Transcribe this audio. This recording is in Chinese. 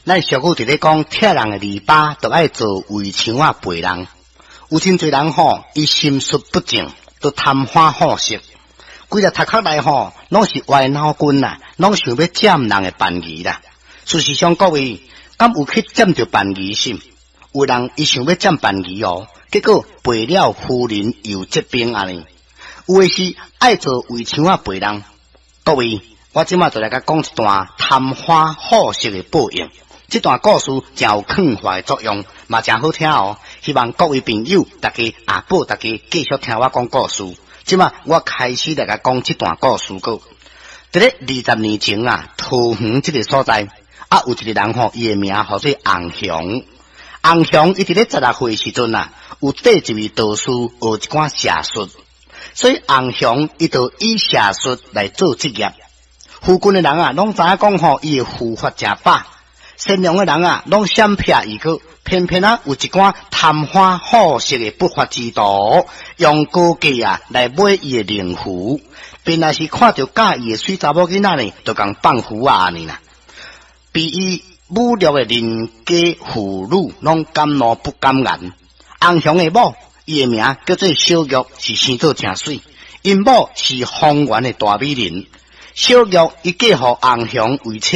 咱俗语伫咧讲，拆人的篱笆，都爱做围墙啊陪人。有真侪人吼，伊心术不正，都贪花好色，规个头壳内吼，拢是歪脑筋啦，拢想要占人的便宜啦。事实上，各位，敢有去占着便宜心？有人伊想要占便宜哦，结果赔了夫人又折兵安尼。有的是爱做围墙啊陪人。各位，我即马就来甲讲一段贪花好色的报应。这段故事真有劝化的作用，嘛真好听哦。希望各位朋友大家下晡大家继续听我讲故事。即马我开始来甲讲这段故事个。伫咧20年前啊，桃园这个所在啊，有一个人吼，伊的名叫做洪雄。洪雄伊伫咧16岁时阵啊，有缀一位道士学一寡邪术，所以洪雄伊就以邪术来做职业。附近的人啊，拢知影讲吼，伊的护法真饱。善良的人啊，拢闪撇伊个，偏偏啊有一寡贪花好色的不法之徒，用高价啊来买伊的灵符。本来是看到介意的水查某囡仔呢，就共放符啊安尼啦。被伊侮辱的人家妇女，拢敢怒不敢言。洪雄的某，伊的名叫做小玉，是生做真水。因某是方圆的大美人。小玉伊嫁予洪雄为妻。